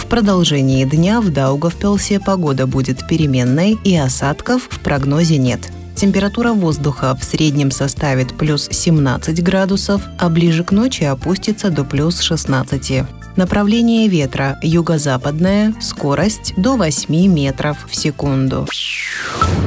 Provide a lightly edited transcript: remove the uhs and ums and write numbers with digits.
продолжении дня в Даугавпилсе погода будет переменной и осадков в прогнозе нет. Температура воздуха в среднем составит плюс 17 градусов, а ближе к ночи опустится до плюс 16. Направление ветра юго-западное, скорость до 8 метров в секунду.